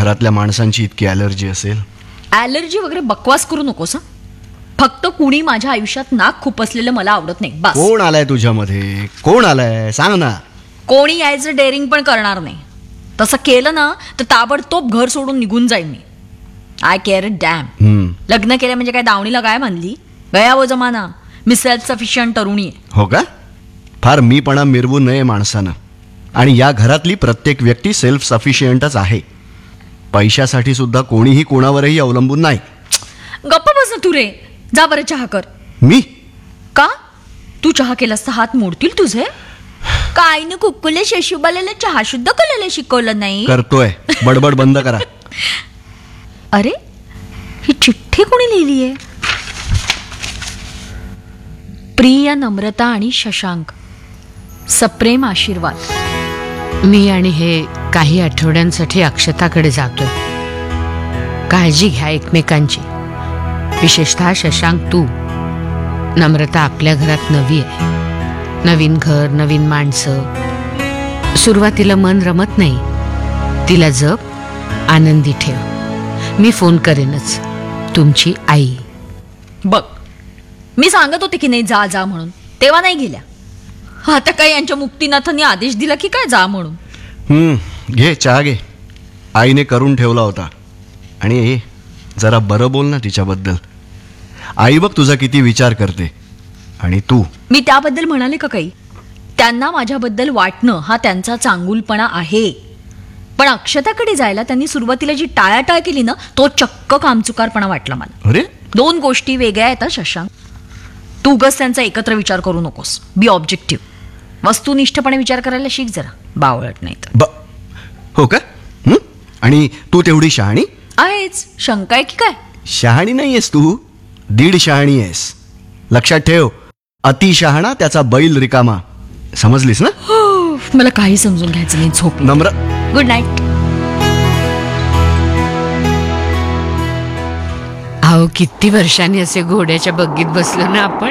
घरातल्या माणसांची इतकी ॲलर्जी असेल. ॲलर्जी वगैरे बकवास करू नकोस हं. फक्त कुणी माझ्या आयुष्यात नाक खुपसलेलं मला आवडत नाही बस. कोण आलाय तुझ्यामध्ये? कोण आलाय सांग ना. कोणी यायचं डेअरिंग पण करणार नाही. तसं केलं ना तर ताबडतोब घर सोडून निघून जाईन मी. I care dam. लग्न केलं म्हणजे काय दावणीला काय म्हणली? गया वो जमाना. मी सेल्फ सफिशियंट तरुणी आहे. हो का? फार मीपणा मिरवू नये माणसानं. आणि या घरातली प्रत्येक व्यक्ती सेल्फ सफिशियंटच आहे. पैशासाठी सुद्धा कोणीही कोणावरही अवलंबून नाही. गप्प बस ना तू रे. जा बरं चहा कर. मी का? तू चहा केलास तर हात मोडतील तुझे. काय न कुक्कुले शशिबाला चहा शुद्ध करायला शिकवलं नाही. करतोय. बडबड बंद करा. अरे ही चिठ्ठी कोणी लिहिली आहे? प्रिय नम्रता आणि शशांक, सप्रेम आशीर्वाद. मी आणि हे काही आठवड्यांसाठी अक्षताकडे जातोय. काळजी घ्या एकमेकांची. विशेषतः शशांक तू. नम्रता आपल्या घरात नवी आहे. नवीन घर, नवीन माणसं. सुरुवातीला मन रमत नाही. तिला जप, आनंदी ठेव. मी फोन करेनच. तुमची आई. बघ, मी सांगत होते की नाही जा जा म्हणून, तेव्हा नाही गेल्या. आता काय यांच्या मुक्तीनाथांनी आदेश दिला की काय जा म्हणून. घे चहा घे. आईने करून ठेवला होता. आणि जरा बरं बोल ना तिच्याबद्दल. आई बघ तुझा किती विचार करते. आणि तू. मी त्याबद्दल म्हणाले का काही? त्यांना माझ्याबद्दल वाटणं हा त्यांचा चांगुलपणा आहे. पण अक्षताकडे जायला त्यांनी सुरुवातीला जी टाळाटाळ केली ना, तो चक्क कामचुकारपणा वाटला मला. अरे दोन गोष्टी वेगळ्या आहेत शशांक. तू उगाच त्यांचा एकत्र विचार करू नकोस. बी ऑब्जेक्टिव्ह. वस्तुनिष्ठपणे विचार करायला शिक जरा. बावळट नाही तर. हो का? आणि तू तेवढी शहाणी आहेच. शंका आहे की काय? शहाणी नाहीयेस तू. दीड शहाणी आहेस. लक्षात ठेव. अति शहाणा त्याचा बैल रिकामा. समजलीस ना? मला काही समजून घ्यायचं नाही. झोप. नम्र. Good night. अहो किती वर्षांनी असे घोड्याच्या बग्गीत बसलो ना आपण.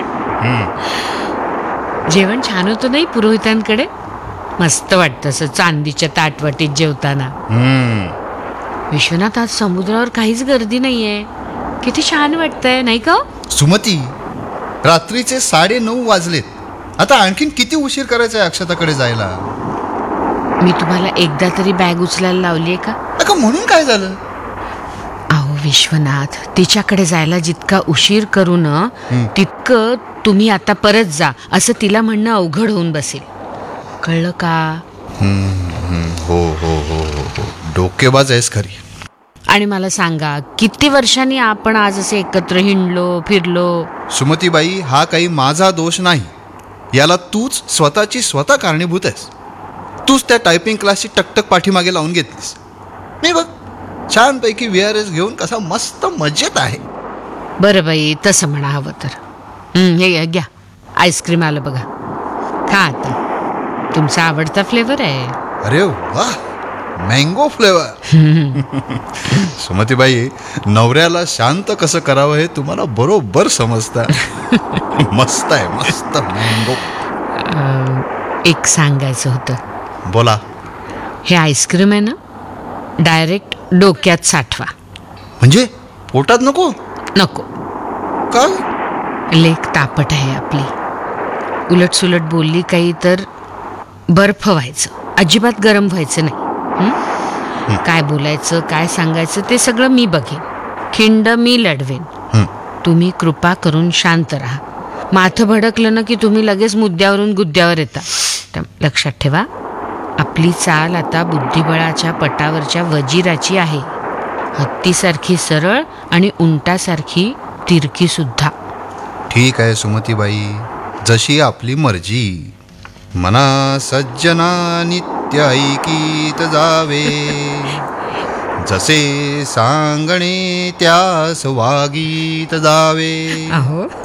जेवण छान होतं नाही पुरोहितांकडे. मस्त वाटतं असं चांदीच्या ताटवाटीत जेवताना. विश्वनाथ आज समुद्रावर काहीच गर्दी नाहीये. किती छान वाटतंय नाही का सुमती? रात्रीचे 9:30 वाजलेत. आता आणखीन किती उशीर करायचा आहे अक्षताकडे जायला? मी तुम्हाला एकदा तरी बॅग उचलायला लावलीये का? अगं म्हणून काय झालं? अहो विश्वनाथ, तिच्याकडे जायला जितका उशीर करू न तितकं तुम्ही आता परत जा असं तिला म्हणणं अवघड होऊन बसेल. कळलं का? हो हो हो हो. डोकेबाज आहेस खरी. आणि मला सांगा, किती वर्षांनी आपण आज असे एकत्र हिंडलो फिरलो. सुमतीबाई, हा काही माझा दोष नाही. याला तूच स्वतःची स्वतः कारणीभूत आहेस. तूच त्या टायपिंग क्लासची टकटक पाठीमागे लावून घेतलीस. मी बघ छानपैकी VRS घेऊन कसा मस्त मजेत आहे. बरं बाई, तसं म्हणा हवं तर. हे घ्या, आईस्क्रीम आलं बघा. खा आता. तुमचा आवडता फ्लेवर आहे. अरे वा, मँगो फ्लेवर. सुमतीबाई, नवऱ्याला शांत कसं करावं हे तुम्हाला बरोबर समजतं. मस्त आहे, मस्त मँगो. एक सांगायचं होतं. बोला. हे आईस्क्रीम आहे ना, डायरेक्ट डोक्यात साठवा. म्हणजे पोटात नको? नको. का? लेक तापट आहे आपली. उलटसुलट बोलली काही तर बर्फ व्हायचं. अजिबात गरम व्हायचं नाही. काय बोलायचं, काय सांगायचं ते सगळं मी बघेन. खिंड मी लढवेन. तुम्ही कृपा करून शांत राहा. माथं भडकलं ना की तुम्ही लगेच मुद्द्यावरून गुद्द्यावर येता. लक्षात ठेवा, आपली चाल आता बुद्धिबळाच्या पटावरच्या वजीराची आहे. हत्तीसारखी सरळ आणि उंटासारखी तिरकी सुद्धा. ठीक आहे सुमतीबाई, जशी आपली मर्जी. मना सज्जना नित्य ऐकीत जावे, जसे सांगणे त्यास वागीत जावे. अहो